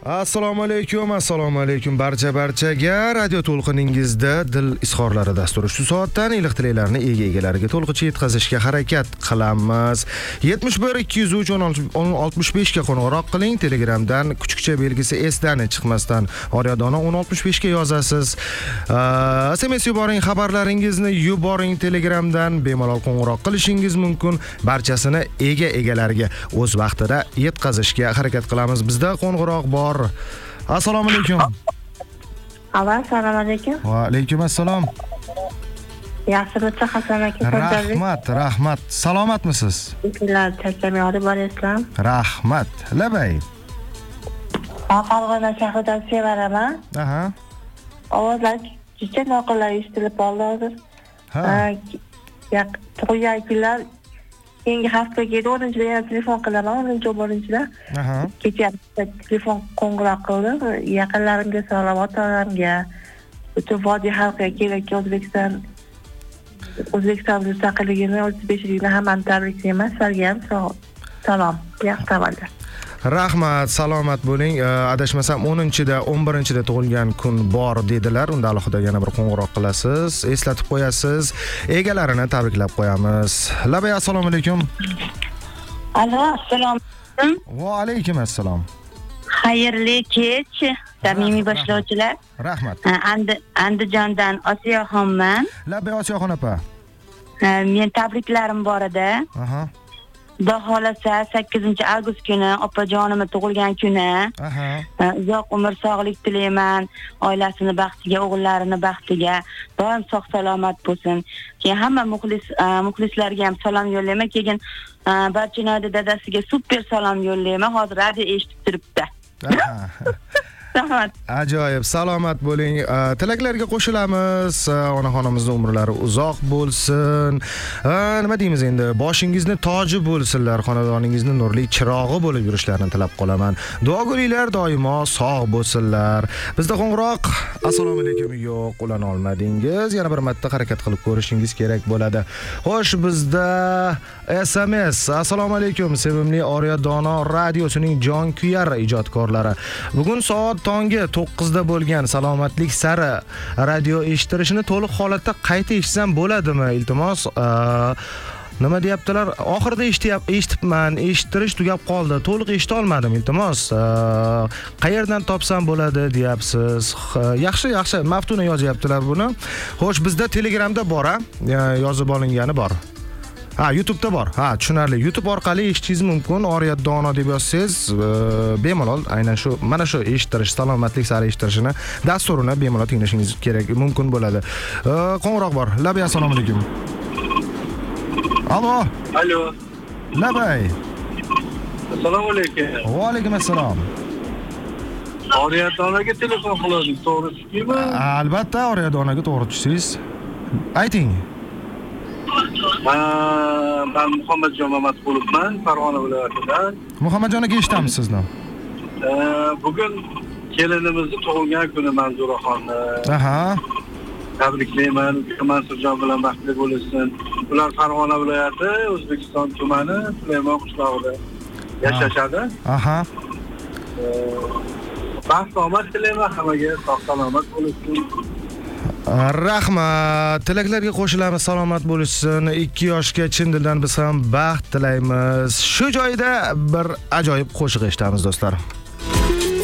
Assalomu alaykum barchaga radio to'lqiningizda dil izhorlari dasturi shu soatdan iliq tilaklarni egalariga to'liqcha yetkazishga harakat qilamiz. 71 203 1065 ga qo'ng'iroq qiling. Telegramdan kuchukcha belgisi esdan chiqmasdan Oryadona 1065 ga yozasiz. SMS yuboring, xabarlaringizni yuboring. Telegramdan bemalol qo'ng'iroq qilishingiz mumkin. Barchasini egalariga o'z vaqtida yetkazishga harakat qilamiz. Bizda qo'ng'iroq bor. Assalomu alaykum. Assalomu alaykum. Va alaykum assalom. Yaxshimisiz Hasan aka? Rahmat. Salomatmisiz? Sizlar charchamay boryapsizlar? Rahmat. Labay. Farg'ona shahridan sevaraman. Aha. Ovozlar juda noqulay eshitilib qoldi hozir. Ha. Tug'ilgan kunlar keyingi haftaga 10-da yana telefon qilaman, 10-da. Aha. Kecha telefon qo'ng'iroq qildim. Yaqinlarimga, ota-onamga, butun vodiy xalqiga kerak O'zbekiston mustaqilligini 35-ligini hammani tabriklayman. Sizlarga ham salom. Yaxshi tavallud. Rahmat, salomat bo'ling. Adashmasam 10-da, 11-da tug'ilgan kun bor dedilar. Unda alohida yana bir qo'ng'iroq qilasiz, eslatib qo'yasiz. Egalarini tabriklab qo'yamiz. Labay, assalomu alaykum. Alo, assalomu alaykum. Va alaykum assalom. Xayrli kech, samimiy boshlovchilar. Rahmat. Andijondan Osiyoxonman. Labay, Osiyoxon opa. Men tabriklarim bor edi. Aha. Xudo xolasa 8-avgust kuni opajonimning tug'ilgan kuni. Aha. Uzoq umr, sog'lik tilayman. Oilasini baxtiga, o'g'illarini baxtiga, doim sog' salomat bo'lsin. Keyin hamma muxlislarga ham salom yo'llayman. Keyin Barchinoyda dadasiga super salom yo'llayman. Hozir radio eshitib turibdi. Rahmat. Ajoyib, salomat bo'ling. Tilaklarga qo'shilamiz. Onaxonimizning umrlari uzoq bo'lsin. Nima deymiz endi? Boshingizni toji bo'lsinlar, xonadoningizni nurli chirog'i bo'lib yurishlarini tilab qolaman. Duogo'liklar doimo sog' bo'lsinlar. Bizda qo'ng'iroq assalomu alaykum yo'q, ulana olmadingiz. Yana bir marta harakat qilib ko'rishingiz kerak bo'ladi. Xo'sh, bizda SMS. Assalomu alaykum, sevimli Oryadona radiosining jonkuyar ijodkorlari. Bugun soat tongi 9da bo'lgan salomatlik sari radio eshittirishni to'liq holatda qayta eshitsam bo'ladimi? Iltimos, nima deyaptilar? Oxirida eshitibman, eshittirish tugab qoldi. To'liq eshita olmadim. Iltimos, qayerdan topsam bo'ladi deyapsiz. Yaxshi, Maftuna yozyaptilar buni. Xo'sh, bizda Telegramda bor, yozib olingani bor. YouTube'da bor. Tushunarli. YouTube orqali eshitishingiz mumkin. Oryadona deb yozsangiz, bemalol aynan shu mana shu eshittirish, salomatlik sari eshittirishini dasturini bemalol tinglashingiz kerak, mumkin bo'ladi. Qo'ng'iroq bor. Labay, assalomu alaykum. Alo. Labay. Assalomu alaykum. Va alaykum assalom. Oryadonaga telefon qildim, to'g'ri tushdingmi? Albatta, Oryadonaga to'g'ri tushsiz. Ayting. Ben Muhammadjon Mamatquluvman, Farg'ona viloyatidan. Muhammadjon aka, eshitamiz sizni. Bugun kelinimizni tug'ilgan kuni Manzuraxonni. Aha. Tabriklayman. Mansurjon bilan baxtli bo'lsin. Ular Farg'ona viloyati, O'zbekiston tumani, Sulaymon qishlog'ida yashashadi. Aha. Baxt omad tilayman hammaga, sog' salomat bo'lsin. Rahmat. Tilaklarga qo'shilamiz, salomat bo'lishsin. 2 yoshga chin dildan biz ham baxt tilaymiz. Shu joyda bir ajoyib qo'shiq eshitamiz do'stlar.